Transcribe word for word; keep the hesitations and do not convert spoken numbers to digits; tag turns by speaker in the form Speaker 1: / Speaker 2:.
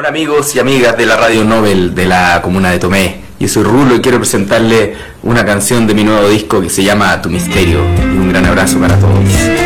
Speaker 1: Hola amigos y amigas de la Radio Nobel de la comuna de Tomé. Yo soy Rulo y quiero presentarle una canción de mi nuevo disco que se llama Tu Misterio. Y un gran abrazo para todos.